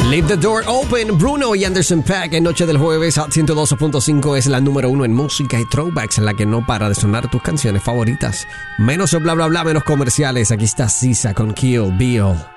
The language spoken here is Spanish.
Leave the Door Open, Bruno y Anderson .Paak en Noche del Jueves. Hot 102.5 es la número 1 en música y throwbacks, en la que no para de sonar tus canciones favoritas. Menos bla bla bla, menos comerciales. Aquí está Sisa con Kill Bill.